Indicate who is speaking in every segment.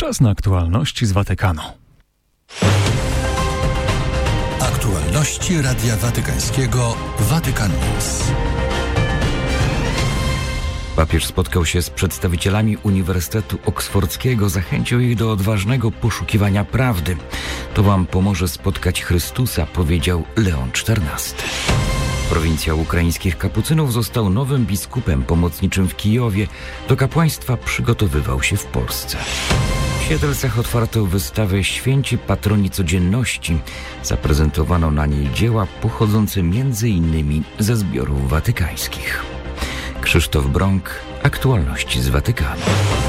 Speaker 1: Czas na aktualności z Watykanu.
Speaker 2: Aktualności Radia Watykańskiego Vatican News.
Speaker 3: Papież spotkał się z przedstawicielami Uniwersytetu Oksfordzkiego, zachęcił ich do odważnego poszukiwania prawdy. To wam pomoże spotkać Chrystusa, powiedział Leon XIV. Prowincjał ukraińskich kapucynów został nowym biskupem pomocniczym w Kijowie. Do kapłaństwa przygotowywał się w Polsce. W Siedlcach otwarto wystawę Święci Patroni Codzienności. Zaprezentowano na niej dzieła pochodzące m.in. ze zbiorów watykańskich. Krzysztof Brąk, aktualności z Watykanu.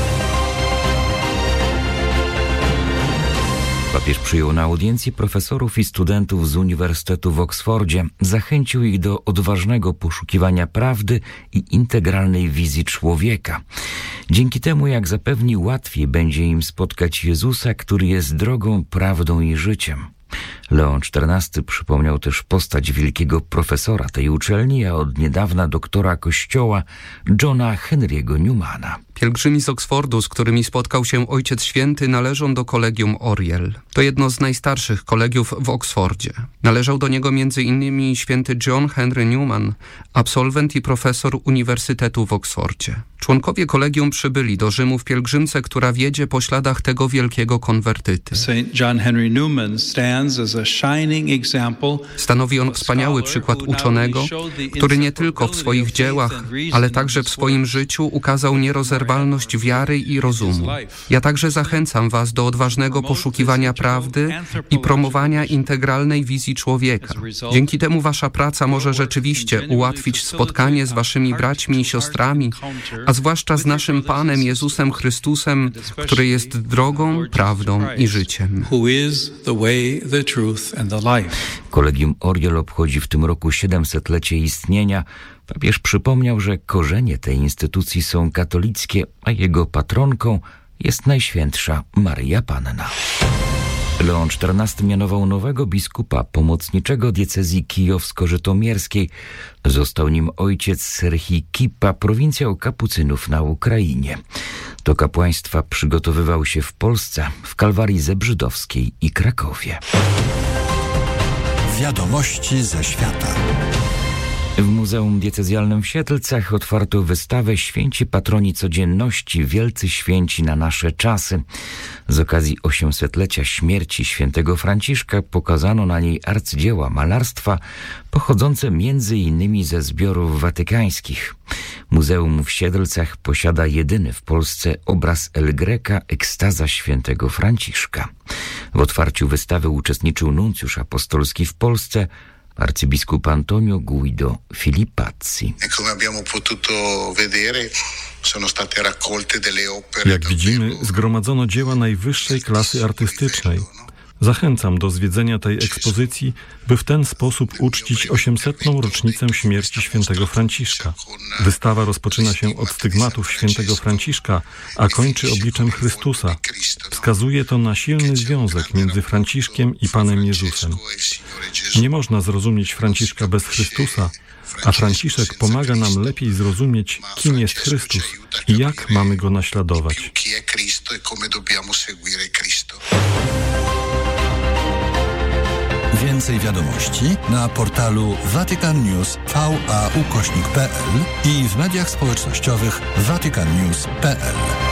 Speaker 3: Papież przyjął na audiencji profesorów i studentów z Uniwersytetu w Oksfordzie. Zachęcił ich do odważnego poszukiwania prawdy i integralnej wizji człowieka. Dzięki temu, jak zapewni, łatwiej będzie im spotkać Jezusa, który jest drogą, prawdą i życiem. Leon XIV przypomniał też postać wielkiego profesora tej uczelni, a od niedawna doktora Kościoła, Johna Henry'ego Newmana.
Speaker 4: Pielgrzymi z Oksfordu, z którymi spotkał się Ojciec Święty, należą do Kolegium Oriel. To jedno z najstarszych kolegiów w Oksfordzie. Należał do niego m.in. święty John Henry Newman, absolwent i profesor Uniwersytetu w Oksfordzie. Członkowie kolegium przybyli do Rzymu w pielgrzymce, która wiedzie po śladach tego wielkiego konwertyty. Stanowi on wspaniały przykład uczonego, który nie tylko w swoich dziełach, ale także w swoim życiu ukazał nierozerwalność wiary i rozumu. Ja także zachęcam was do odważnego poszukiwania prawdy i promowania integralnej wizji człowieka. Dzięki temu wasza praca może rzeczywiście ułatwić spotkanie z waszymi braćmi i siostrami, a zwłaszcza z naszym Panem Jezusem Chrystusem, który jest drogą, prawdą i życiem.
Speaker 3: Kolegium Oriel obchodzi w tym roku 700-lecie istnienia. Papież przypomniał, że korzenie tej instytucji są katolickie, a jego patronką jest Najświętsza Maryja Panna. Leon XIV mianował nowego biskupa pomocniczego diecezji kijowsko-żytomierskiej. Został nim ojciec Serhii Kipa, prowincjał kapucynów na Ukrainie. Do kapłaństwa przygotowywał się w Polsce, w Kalwarii Zebrzydowskiej i Krakowie.
Speaker 2: Wiadomości ze świata.
Speaker 3: W Muzeum Diecezjalnym w Siedlcach otwarto wystawę Święci Patroni Codzienności, wielcy święci na nasze czasy. Z okazji 800-lecia śmierci świętego Franciszka pokazano na niej arcydzieła malarstwa pochodzące m.in. ze zbiorów watykańskich. Muzeum w Siedlcach posiada jedyny w Polsce obraz El Greca Ekstaza świętego Franciszka. W otwarciu wystawy uczestniczył nuncjusz apostolski w Polsce, arcybiskup Antonio Guido Filippazzi.
Speaker 5: Jak widzimy, zgromadzono dzieła najwyższej klasy artystycznej. Zachęcam do zwiedzenia tej ekspozycji, by w ten sposób uczcić 800. rocznicę śmierci świętego Franciszka. Wystawa rozpoczyna się od stygmatów świętego Franciszka, a kończy obliczem Chrystusa. Wskazuje to na silny związek między Franciszkiem i Panem Jezusem. Nie można zrozumieć Franciszka bez Chrystusa, a Franciszek pomaga nam lepiej zrozumieć, kim jest Chrystus i jak mamy Go naśladować.
Speaker 2: Więcej wiadomości na portalu vaticannews.va/pl i w mediach społecznościowych vaticannews.pl.